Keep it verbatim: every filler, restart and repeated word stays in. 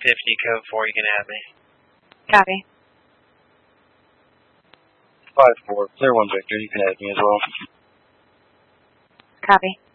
fifty, code four, you can add me. Copy. five four, clear one Victor, you can add me as well. Copy.